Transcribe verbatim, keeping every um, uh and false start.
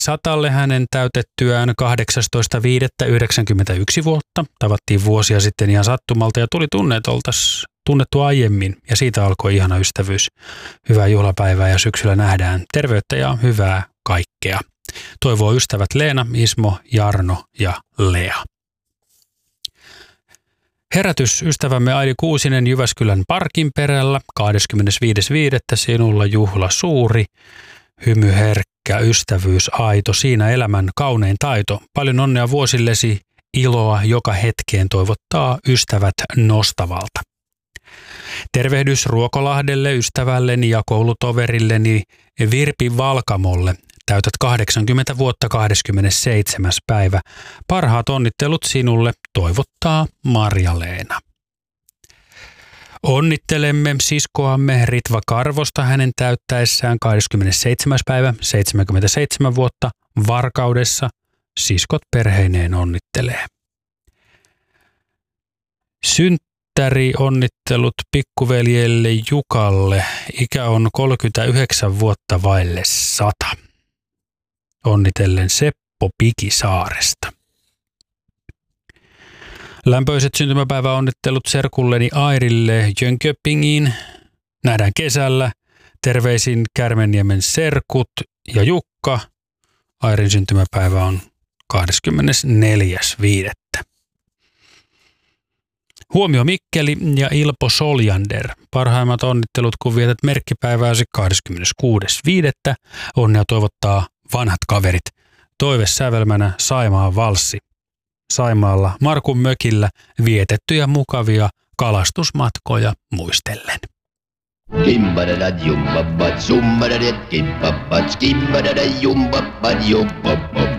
Satalle hänen täytettyään kahdeksastoista viidettä yhdeksänkymmentäyksi vuotta. Tavattiin vuosia sitten ihan sattumalta ja tuli tunnetoltas, tunnettu aiemmin ja siitä alkoi ihana ystävyys. Hyvää juhlapäivää ja syksyllä nähdään terveyttä ja hyvää kaikkea. Toivoo ystävät Leena, Ismo, Jarno ja Lea. Herätys ystävämme Aidi Kuusinen Jyväskylän Parkinperällä kahdeskymmenesviides viidettä sinulla juhla suuri, hymy herkkä, ystävyys aito, siinä elämän kaunein taito. Paljon onnea vuosillesi, iloa joka hetkeen toivottaa ystävät Nostavalta. Tervehdys Ruokolahdelle, ystävälleni ja koulutoverilleni Virpi Valkamolle. Täytät kahdeksankymmentä vuotta kahdeskymmenesseitsemäs päivä. Parhaat onnittelut sinulle, toivottaa Marja-Leena. Onnittelemme siskoamme Ritva Karvosta hänen täyttäessään kahdeskymmenesseitsemäs päivä, seitsemänkymmentäseitsemän vuotta Varkaudessa. Siskot perheineen onnittelee. Synttäri onnittelut pikkuveljelle Jukalle. Ikä on kolmekymmentäyhdeksän vuotta vaille sata. Onnitellen Seppo Pikisaaresta. Lämpöiset syntymäpäiväonnittelut serkulleni Airille Jönköpingiin. Nähdään kesällä. Terveisin Kärmenniemen serkut ja Jukka. Airin syntymäpäivä on kahdeskymmenesneljäs viidettä Huomio Mikkeli ja Ilpo Soljander. Parhaimmat onnittelut, kun vietät merkkipäivääsi kahdeskymmeneskuudes viidettä Onnea toivottaa vanhat kaverit. Toivesävelmänä Saimaan valssi. Saimaalla Markun mökillä vietettyjä mukavia kalastusmatkoja muistellen. Kimbadada jumbabat, summadada kimbabbat, skimbadada jumbabat, jumbabbat.